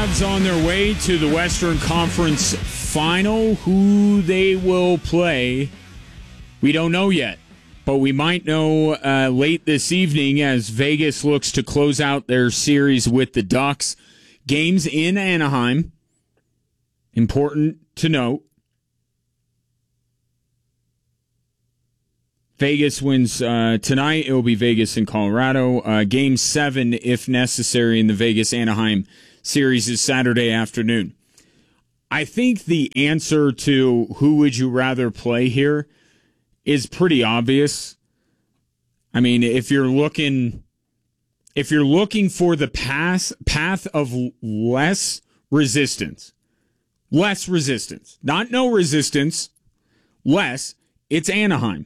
Avs on their way to the Western Conference Final. Who they will play, we don't know yet. But we might know late this evening as Vegas looks to close out their series with the Ducks. Games in Anaheim. Important to note. Vegas wins tonight. It will be Vegas and Colorado. Game 7, if necessary, in the Vegas-Anaheim series is Saturday afternoon. I think the answer to who would you rather play here is pretty obvious. I mean, if you're looking for the path of less resistance, not no resistance, less, it's Anaheim.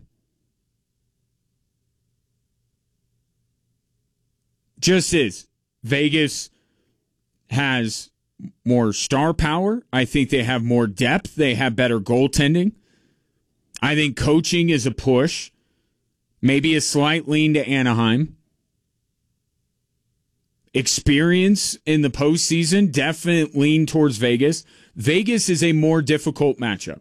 Just is. Vegas has more star power. I think they have more depth. They have better goaltending. I think coaching is a push. Maybe a slight lean to Anaheim. Experience in the postseason, definite lean towards Vegas. Vegas is a more difficult matchup.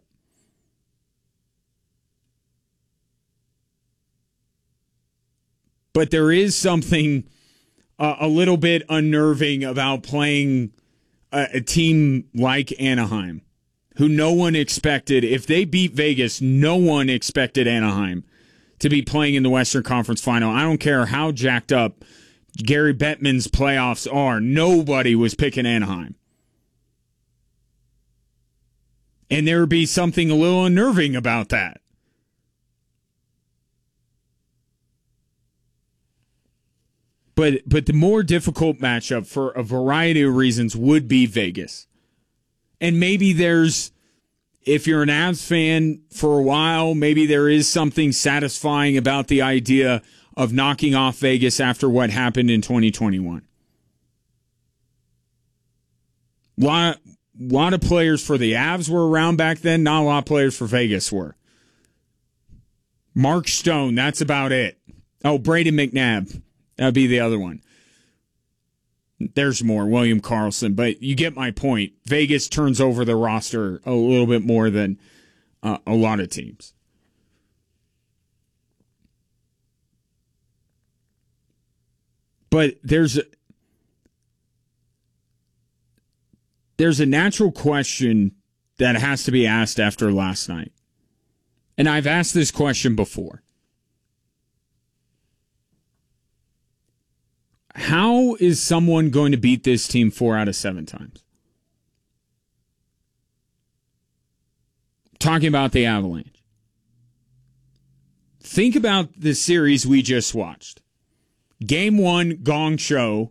But there is something a little bit unnerving about playing a team like Anaheim, who no one expected. If they beat Vegas, no one expected Anaheim to be playing in the Western Conference Final. I don't care how jacked up Gary Bettman's playoffs are. Nobody was picking Anaheim. And there would be something a little unnerving about that. But the more difficult matchup for a variety of reasons would be Vegas. And maybe if you're an Avs fan for a while, maybe there is something satisfying about the idea of knocking off Vegas after what happened in 2021. Lot of players for the Avs were around back then. Not a lot of players for Vegas were. Mark Stone, that's about it. Oh, Braden McNabb. That would be the other one. There's more, William Karlsson, but you get my point. Vegas turns over the roster a little bit more than a lot of teams. But there's a natural question that has to be asked after last night. And I've asked this question before. How is someone going to beat this team 4 out of 7 times? Talking about the Avalanche. Think about the series we just watched. Game 1, gong show.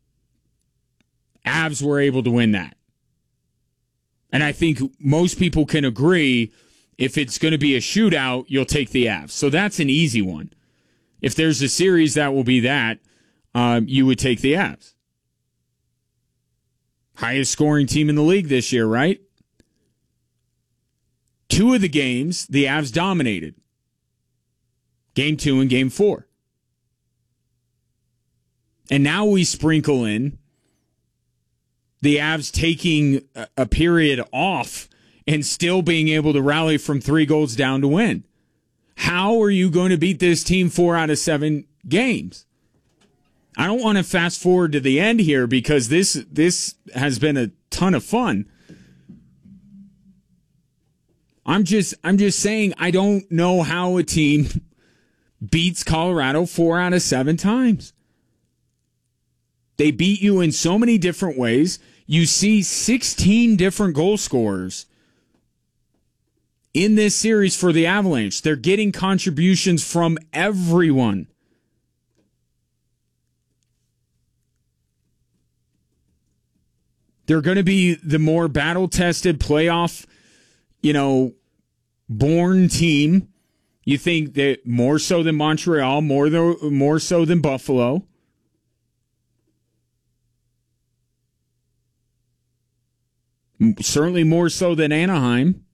Avs were able to win that. And I think most people can agree if it's going to be a shootout, you'll take the Avs. So that's an easy one. If there's a series that will be that, you would take the Avs. Highest scoring team in the league this year, right? 2 of the games, the Avs dominated. Game 2 and Game 4. And now we sprinkle in the Avs taking a period off and still being able to rally from 3 goals down to win. How are you going to beat this team 4 out of 7 games? I don't want to fast forward to the end here because this has been a ton of fun. I'm just saying I don't know how a team beats Colorado 4 out of 7 times. They beat you in so many different ways. You see 16 different goal scorers in this series for the Avalanche. They're getting contributions from everyone. They're going to be the more battle-tested playoff, born team. You think that more so than Montreal, more so than Buffalo. Certainly more so than Anaheim.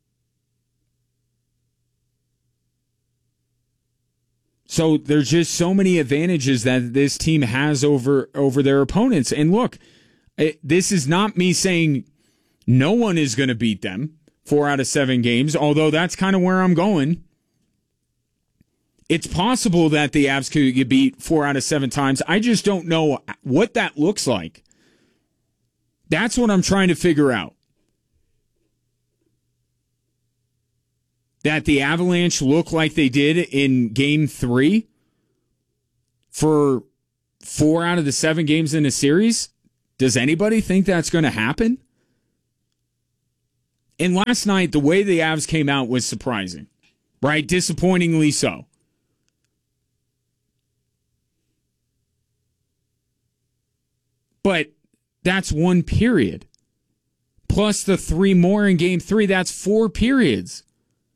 So there's just so many advantages that this team has over their opponents. And look, This is not me saying no one is going to beat them 4 out of 7 games, although that's kind of where I'm going. It's possible that the Avs could get beat 4 out of 7 times. I just don't know what that looks like. That's what I'm trying to figure out. That the Avalanche look like they did in Game 3 for 4 out of the 7 games in a series? Does anybody think that's going to happen? And last night, the way the Avs came out was surprising, right? Disappointingly so. But that's 1 period. Plus the 3 more in Game 3, that's 4 periods.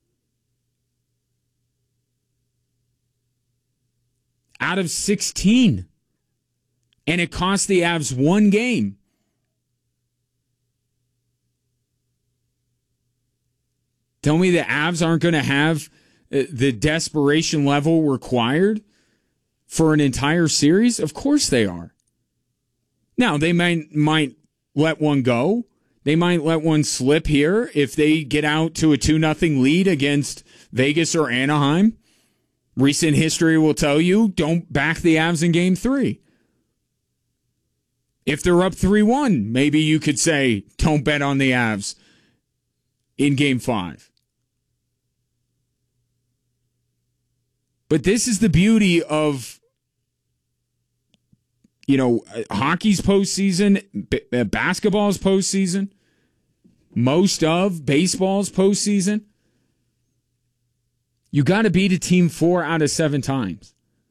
Out of 16. And it cost the Avs 1 game. Tell me the Avs aren't going to have the desperation level required for an entire series? Of course they are. Now, they might let one go. They might let one slip here if they get out to a 2-0 lead against Vegas or Anaheim. Recent history will tell you, don't back the Avs in Game 3. If they're up 3-1, maybe you could say, don't bet on the Avs in Game 5. But this is the beauty of, hockey's postseason, basketball's postseason, most of baseball's postseason. You got to beat a team 4 out of 7 times.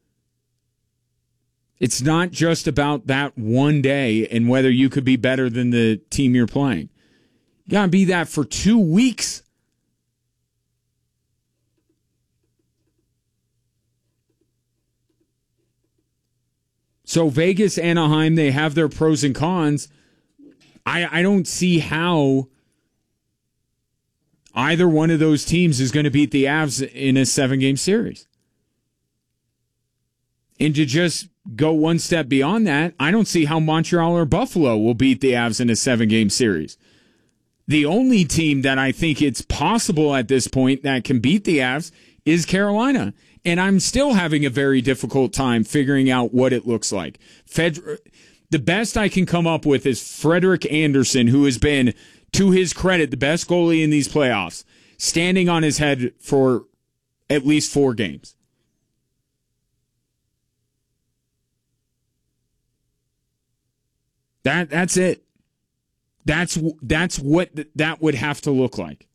It's not just about that one day and whether you could be better than the team you're playing. You got to be that for 2 weeks. So Vegas, Anaheim, they have their pros and cons. I don't see how either one of those teams is going to beat the Avs in a 7-game series. And to just go one step beyond that, I don't see how Montreal or Buffalo will beat the Avs in a 7-game series. The only team that I think it's possible at this point that can beat the Avs is Carolina. And I'm still having a very difficult time figuring out what it looks like. The best I can come up with is Frederik Andersen, who has been, to his credit, the best goalie in these playoffs, standing on his head for at least 4 games. That's it. That's what that would have to look like.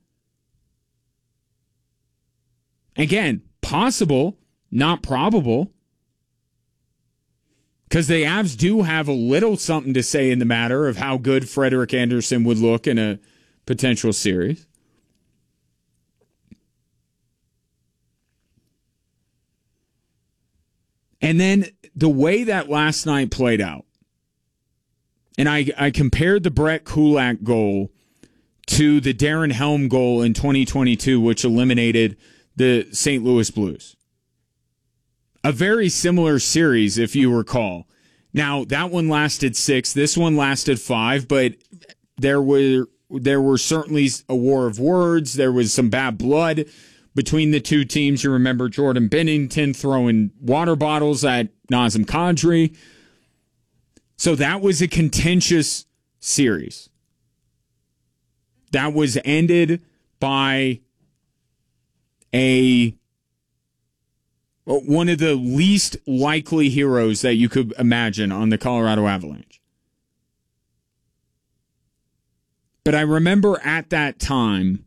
Again, possible, not probable. Because the Avs do have a little something to say in the matter of how good Frederik Andersen would look in a potential series. And then the way that last night played out, and I compared the Brett Kulak goal to the Darren Helm goal in 2022, which eliminated the St. Louis Blues. A very similar series, if you recall. Now, that one lasted 6. This one lasted 5, but there were certainly a war of words. There was some bad blood between the two teams. You remember Jordan Binnington throwing water bottles at Nazem Kadri. So that was a contentious series. That was ended by one of the least likely heroes that you could imagine on the Colorado Avalanche. But I remember at that time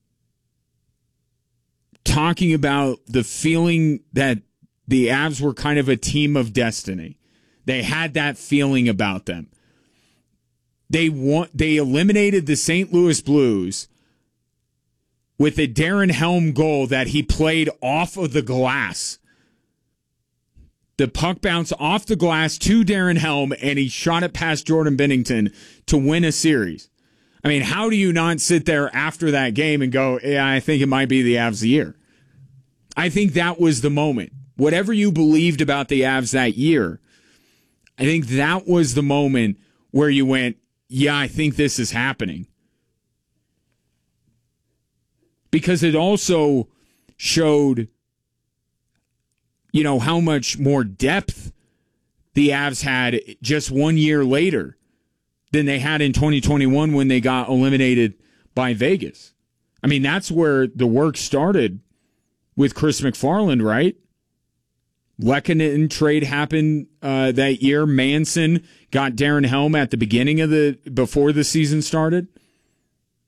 talking about the feeling that the Avs were kind of a team of destiny. They had that feeling about them. They eliminated the St. Louis Blues with a Darren Helm goal that he played off of the glass. The puck bounced off the glass to Darren Helm, and he shot it past Jordan Binnington to win a series. I mean, how do you not sit there after that game and go, yeah, I think it might be the Avs of the year? I think that was the moment. Whatever you believed about the Avs that year, I think that was the moment where you went, yeah, I think this is happening. Because it also showed, how much more depth the Avs had just 1 year later than they had in 2021 when they got eliminated by Vegas. I mean, that's where the work started with Chris McFarland, right? Lehkonen trade happened that year. Manson got Darren Helm at the beginning before the season started.